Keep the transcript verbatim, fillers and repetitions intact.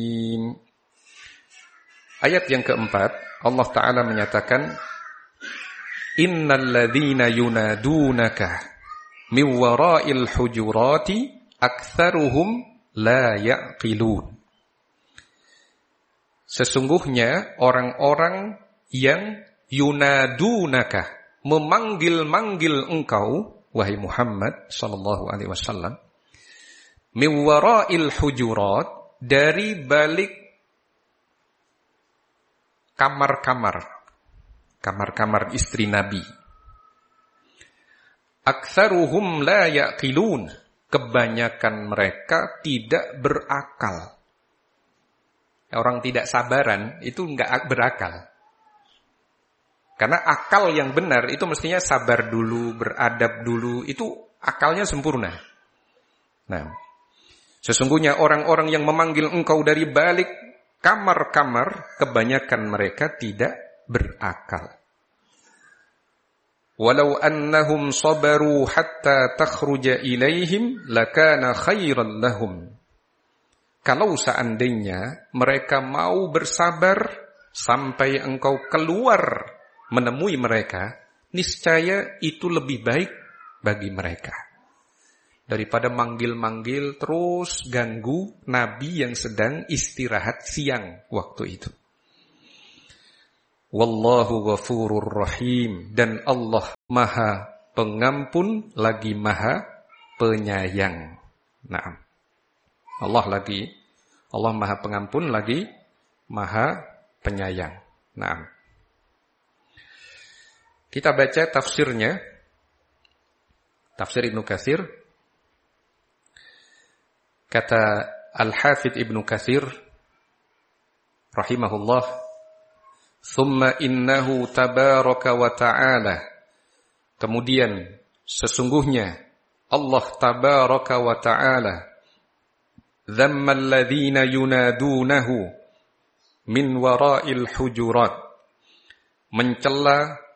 Ayat yang keempat, Allah Ta'ala menyatakan, Innal ladzina yunadunaka min wara'il hujurati aktsaruhum la ya'qilun. Sesungguhnya orang-orang yang yunadunaka, memanggil-manggil engkau, wahai Muhammad sallallahu alaihi wasallam, min wara'il hujurat, dari balik kamar-kamar, kamar-kamar istri Nabi. Aktsaruhum la ya'qilun, kebanyakan mereka tidak berakal. Orang tidak sabaran itu enggak berakal. Karena akal yang benar itu mestinya sabar dulu, beradab dulu, itu akalnya sempurna. Nah, sesungguhnya orang-orang yang memanggil engkau dari balik kamar-kamar, kebanyakan mereka tidak berakal. Walau annahum sabaru hatta takhruja ilaihim lakana khairan lahum. Kalau seandainya mereka mau bersabar sampai engkau keluar menemui mereka, niscaya itu lebih baik bagi mereka daripada manggil-manggil terus ganggu Nabi yang sedang istirahat siang waktu itu. Wallahu ghafurur rahim, dan Allah Maha Pengampun lagi Maha Penyayang. Naam. Allah lagi Allah Maha Pengampun lagi Maha Penyayang. Naam. Kita baca tafsirnya. Tafsir Ibnu Katsir. Kata Al-Hafidz Ibnu Katsir rahimahullah, "Tsumma innahu tabaraka wa ta'ala." Kemudian sesungguhnya Allah tabaraka wa ta'ala dzamma alladhina yunadunahu min wara'il hujurat, mencela